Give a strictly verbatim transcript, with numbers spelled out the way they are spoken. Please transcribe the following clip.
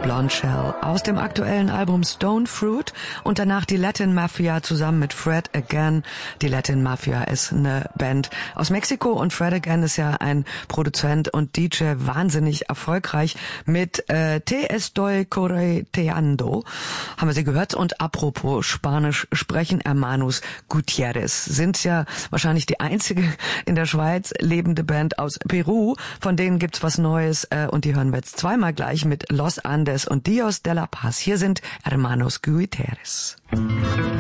Blonde Shell aus dem aktuellen Album Stone Fruit und danach die Latin Mafia zusammen mit Fred Again. Die Latin Mafia ist eine Band aus Mexiko und Fred Again ist ja ein Produzent und D J, wahnsinnig erfolgreich mit äh, Te estoy correteando, haben wir sie gehört. Und apropos Spanisch sprechen, Hermanos Gutierrez sind ja wahrscheinlich die einzige in der Schweiz lebende Band aus Peru. Von denen gibt's was Neues äh, und die hören wir jetzt zweimal gleich mit Los Andes und Dios de la Paz. Hier sind Hermanos Gutierrez.